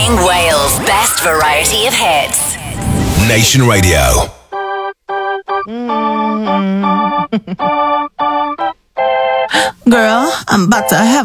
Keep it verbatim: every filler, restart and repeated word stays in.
Wales' best variety of hits. Nation Radio. Girl, I'm about to have